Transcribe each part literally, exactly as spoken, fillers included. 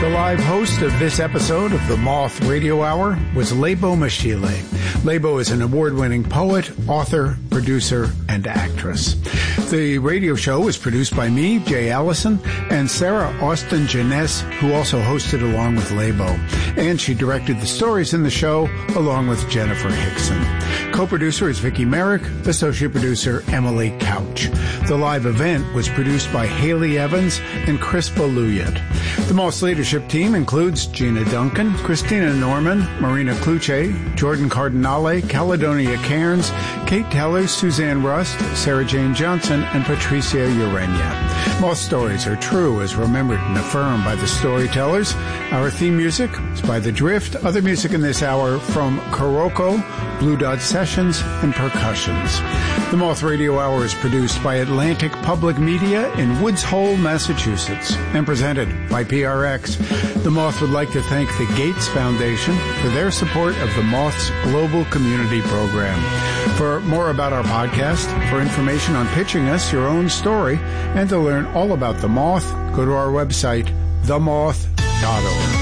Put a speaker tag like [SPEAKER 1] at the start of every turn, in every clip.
[SPEAKER 1] The live host of this episode of the Moth Radio Hour was Lebo Mashile. Lebo is an award-winning poet, author, producer, and actress. The radio show was produced by me, Jay Allison, and Sarah Austin Jeunesse, who also hosted along with Lebo. And she directed the stories in the show along with Jennifer Hickson. Co-producer is Vicki Merrick, associate producer Emily Couch. The live event was produced by Haley Evans and Chris Baluyat. The Moss leadership team includes Gina Duncan, Christina Norman, Marina Cluche, Jordan Cardinale, Caledonia Cairns, Kate Teller, Suzanne Rust, Sarah Jane Johnson, and Patricia Urenia. Moss stories are true as remembered and affirmed by the storytellers. Our theme music is by The Drift. Other music in this hour from Kuroko, Blue Dot Sessions, and Percussions. The Moth Radio Hour is produced by Atlantic Public Media in Woods Hole, Massachusetts, and presented by P R X. The Moth would like to thank the Gates Foundation for their support of the Moth's Global Community Program. For more about our podcast, for information on pitching us your own story, and to learn all about the Moth, go to our website, the moth dot org.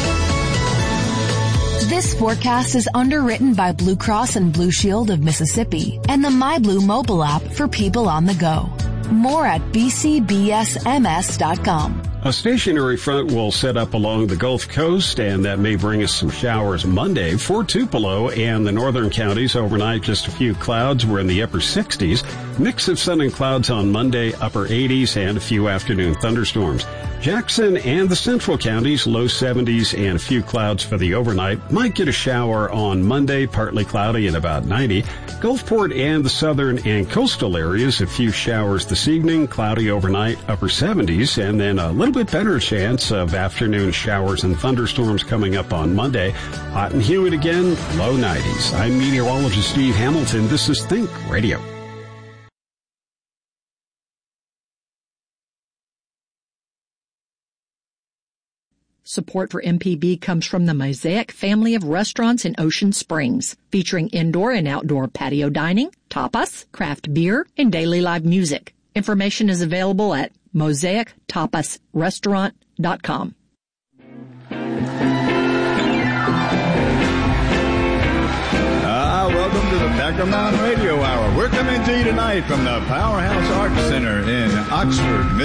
[SPEAKER 2] This forecast is underwritten by Blue Cross and Blue Shield of Mississippi and the MyBlue mobile app for people on the go. More at b c b s m s dot com.
[SPEAKER 3] A stationary front will set up along the Gulf Coast, and that may bring us some showers Monday for Tupelo and the northern counties. Overnight, just a few clouds. We're in the upper sixties. Mix of sun and clouds on Monday, upper eighties, and a few afternoon thunderstorms. Jackson and the central counties, low seventies and a few clouds for the overnight. Might get a shower on Monday, partly cloudy and about ninety. Gulfport and the southern and coastal areas, a few showers this evening, cloudy overnight, upper seventies, and then a little bit better chance of afternoon showers and thunderstorms coming up on Monday. Hot and humid again, low nineties. I'm meteorologist Steve Hamilton. This is Think Radio.
[SPEAKER 4] Support for M P B comes from the Mosaic family of restaurants in Ocean Springs, featuring indoor and outdoor patio dining, tapas, craft beer, and daily live music. Information is available at mosaic tapas restaurant dot com.
[SPEAKER 5] Ah, welcome to the Packerman Radio Hour. We're coming to you tonight from the Powerhouse Arts Center in Oxford, Mississippi.